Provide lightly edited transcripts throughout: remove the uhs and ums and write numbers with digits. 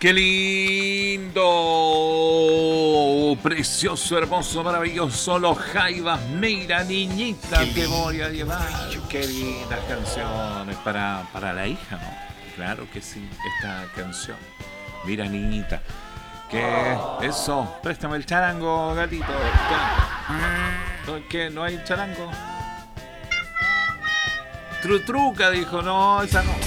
¡Qué lindo! Precioso, hermoso, maravilloso. Los Jaivas, mira, niñita, te voy a llevar. ¡Qué lindas canciones para la hija, ¿no? Claro que sí, esta canción. Mira, niñita. ¿Qué? Eso, préstame el charango, gatito. ¿Qué? ¿No hay charango? Trutruca, dijo. No, esa no.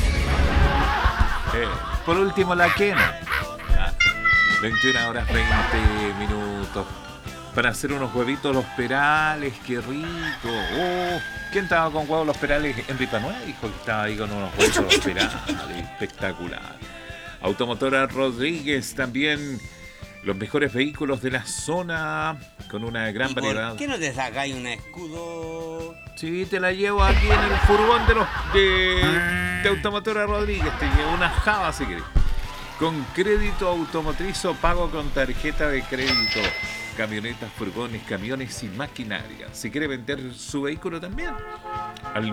Por último, la quena. 21 horas 20 minutos. Para hacer unos huevitos los Perales, qué rico. Oh, ¿quién estaba con huevos los Perales? Enrique Manuel dijo que estaba ahí con unos huevos los Perales. Espectacular. Automotora Rodríguez también. Los mejores vehículos de la zona. Con una gran variedad. ¿Por qué no te sacáis un escudo? Sí, te la llevo aquí en el furgón de Automotora Rodríguez. Te llevo una Java si querés. Con crédito automotriz o pago con tarjeta de crédito. Camionetas, furgones, camiones y maquinaria. Si quiere vender su vehículo también. Al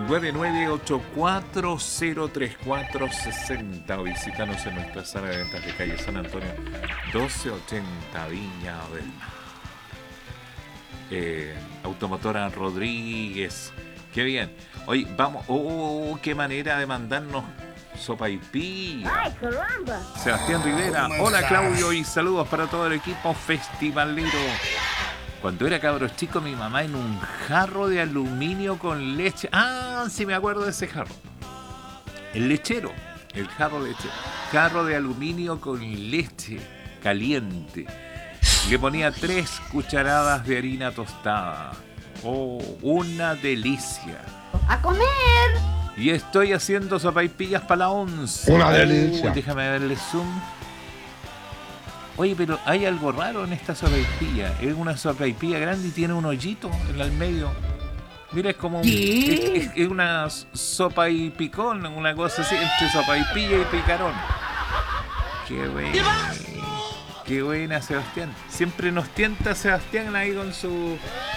9984-03460 o visítanos en nuestra sala de ventas de calle San Antonio 1280 Viña del Mar. Automotora Rodríguez. Qué bien. Hoy vamos. Oh, qué manera de mandarnos sopaipilla. ¡Ay, caramba! Sebastián Rivera. Hola, Claudio, y saludos para todo el equipo festivalero. Cuando era cabro chico, mi mamá en un jarro de aluminio con leche. Ah, sí me acuerdo de ese jarro. El lechero. El jarro lechero. Jarro de aluminio con leche caliente. Le ponía 3 cucharadas de harina tostada. Oh, una delicia. ¡A comer! Y estoy haciendo sopaipillas para la 11. Una delicia. Déjame verle zoom. Oye, pero hay algo raro en esta sopaipilla. Es una sopaipilla grande y tiene un hoyito en el medio. Mira, es como es una sopa y picón, una cosa así, entre sopaipilla y picarón. Qué buena. Qué buena, Sebastián. Siempre nos tienta Sebastián ahí con su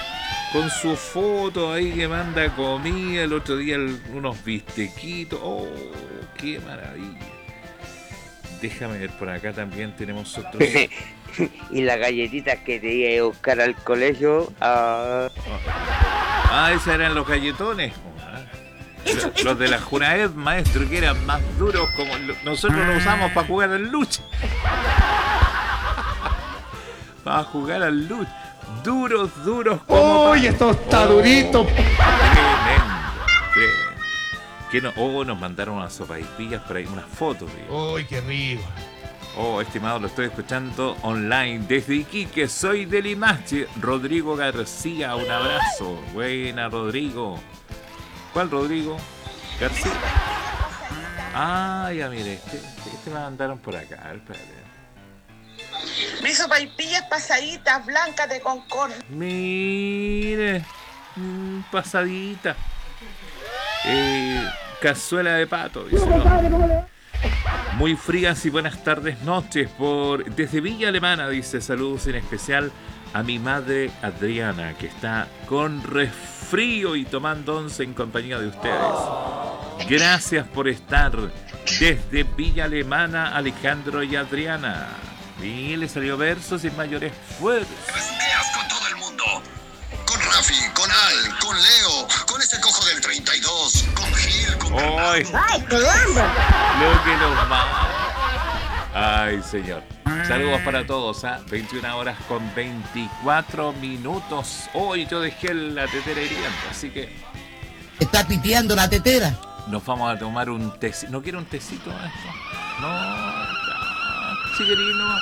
foto ahí que manda comida. El otro día unos bistequitos. Oh, qué maravilla. Déjame ver, por acá también tenemos otros. Y las galletitas que te iba a buscar al colegio. Esos eran los galletones. Los de la Junaed, maestro, que eran más duros, como nosotros los usamos para jugar al lucha. Para jugar al lucha. Duros como... ¡Uy, esto está durito! Tremendo. Que nos mandaron unas sopaipillas por ahí, unas fotos. ¡Uy, qué rico! Oh, estimado, lo estoy escuchando online desde Iquique. Soy de Limache. Rodrigo García, un abrazo. Buena, Rodrigo. ¿Cuál Rodrigo? García. Ah, ya mire, este me mandaron por acá. Espérate. Mis sopaipillas pasaditas blancas de Concord. Mire, pasadita. Cazuela de pato, dice, ¿no? Muy frías y buenas tardes, noches desde Villa Alemana, dice, saludos en especial a mi madre Adriana, que está con resfrío y tomando once en compañía de ustedes. Gracias por estar desde Villa Alemana, Alejandro y Adriana. Y le salió verso sin mayores fuerzas. Besuqueas con todo el mundo. Con Rafi, con Al, con Leo, con ese cojo del 32, con Gil, con ¡Ay! ¡Ay, caramba! Lo que nos manda. Ay, señor. Saludos para todos, 21 horas con 24 minutos. Hoy yo dejé la tetera hirviendo, así que... ¿Está piteando la tetera? Nos vamos a tomar un tecito. ¿No quiere un tecito esto? No. Chiquerino.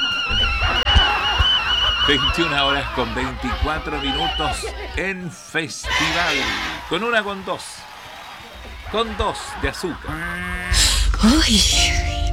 21 horas con 24 minutos en festival. Con 2 de azúcar. ¡Ay!